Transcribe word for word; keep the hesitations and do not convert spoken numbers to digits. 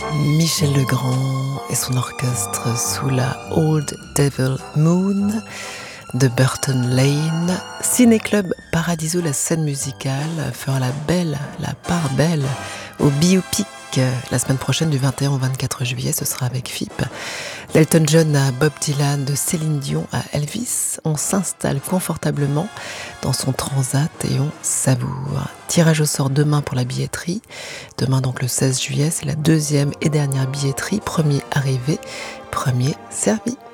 Michel Legrand et son orchestre sous la Old Devil Moon de Burton Lane. Ciné-Club Paradiso, la scène musicale, fera la belle, la part belle au biopic la semaine prochaine du vingt et un au vingt-quatre juillet. Ce sera avec F I P. D'Elton John à Bob Dylan, de Céline Dion à Elvis. On s'installe confortablement dans son transat et on savoure. Tirage au sort demain pour la billetterie. Demain donc le seize juillet, c'est la deuxième et dernière billetterie. Premier arrivé, premier servi.